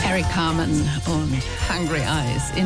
Harry Carmen und Hungry Eyes in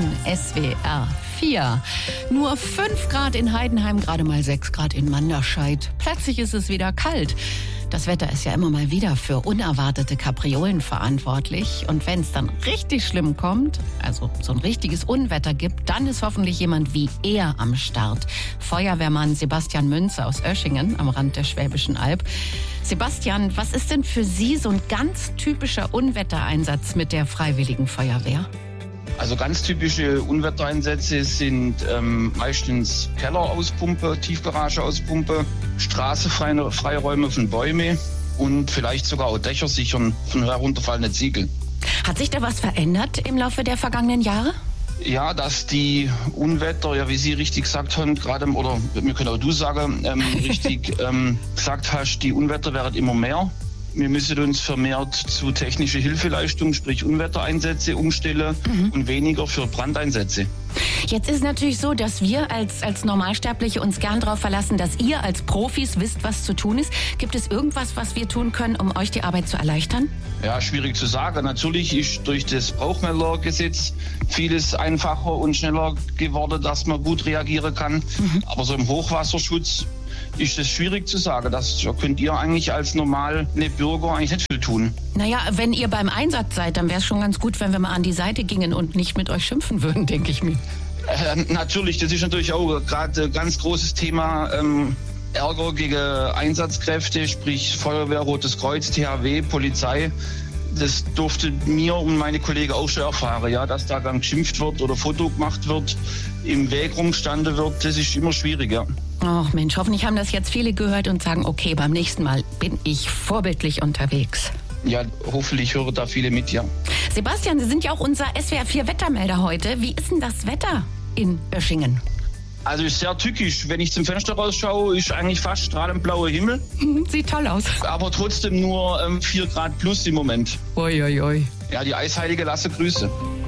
SWR 4. Nur 5 Grad in Heidenheim, gerade mal 6 Grad in Manderscheid. Plötzlich ist es wieder kalt. Das Wetter ist ja immer mal wieder für unerwartete Kapriolen verantwortlich. Und wenn es dann richtig schlimm kommt, also so ein richtiges Unwetter gibt, dann ist hoffentlich jemand wie er am Start. Feuerwehrmann Sebastian Münze aus Oeschingen am Rand der Schwäbischen Alb. Sebastian, was ist denn für Sie so ein ganz typischer Unwettereinsatz mit der Freiwilligen Feuerwehr? Also ganz typische Unwettereinsätze sind meistens Kelleraauspumpe, Tiefgarageauspumpe, Straßenfreiräume von Bäumen und vielleicht sogar auch Dächer sichern von herunterfallenden Ziegeln. Hat sich da was verändert im Laufe der vergangenen Jahre? Ja, dass die Unwetter, ja wie Sie richtig gesagt haben, gerade, oder wir können auch du sagen, richtig gesagt hast, die Unwetter werden immer mehr. Wir müssen uns vermehrt zu technische Hilfeleistungen, sprich Unwettereinsätze, umstellen und weniger für Brandeinsätze. Jetzt ist es natürlich so, dass wir als Normalsterbliche uns gern darauf verlassen, dass ihr als Profis wisst, was zu tun ist. Gibt es irgendwas, was wir tun können, um euch die Arbeit zu erleichtern? Ja, schwierig zu sagen. Natürlich ist durch das Brauchmeldergesetz vieles einfacher und schneller geworden, dass man gut reagieren kann. Aber so im Hochwasserschutz ist es schwierig zu sagen. Das könnt ihr eigentlich als normale Bürger eigentlich nicht viel tun. Naja, wenn ihr beim Einsatz seid, dann wäre es schon ganz gut, wenn wir mal an die Seite gingen und nicht mit euch schimpfen würden, denke ich mir. Natürlich, das ist natürlich auch gerade ein ganz großes Thema. Ärger gegen Einsatzkräfte, sprich Feuerwehr, Rotes Kreuz, THW, Polizei. Das durfte mir und meine Kollegen auch schon erfahren, ja, dass da dann geschimpft wird oder Foto gemacht wird, im Weg rumgestanden wird. Das ist immer schwierig, ja. Ach Mensch, hoffentlich haben das jetzt viele gehört und sagen, okay, beim nächsten Mal bin ich vorbildlich unterwegs. Ja, hoffentlich hören da viele mit, ja. Sebastian, Sie sind ja auch unser SWR 4 Wettermelder heute. Wie ist denn das Wetter in Oeschingen? Also ist sehr tückisch. Wenn ich zum Fenster rausschaue, ist eigentlich fast strahlend blauer Himmel. Sieht toll aus. Aber trotzdem nur 4 Grad plus im Moment. Oi, oi, oi. Ja, die Eisheilige lasse Grüße.